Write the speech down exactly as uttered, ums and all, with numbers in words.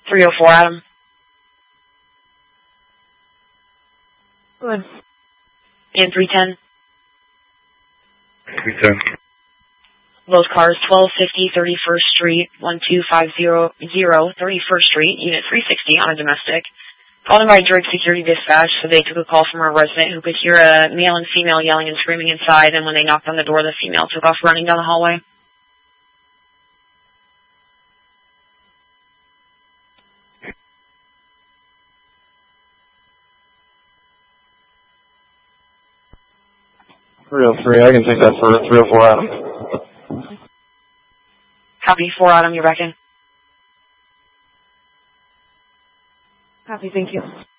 three oh four, Adam. Good. And three ten. three ten. Those cars, twelve fifty thirty-first Street, one two five zero zero, thirty-first Street, Unit three sixty on a domestic. Called in by Drake Security Dispatch, so they took a call from a resident who could hear a male and female yelling and screaming inside, and when they knocked on the door, the female took off running down the hallway. three oh three, I can take that for three oh four, Adam. Copy, four Adam, you're back in. Copy, thank you.